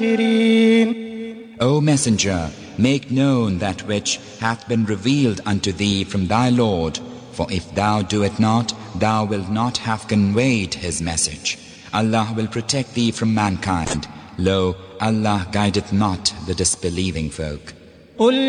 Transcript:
O Messenger, make known that which hath been revealed unto thee from thy Lord, for if thou do it not, thou wilt not have conveyed his message. Allah will protect thee from mankind. Lo, Allah guideth not the disbelieving folk.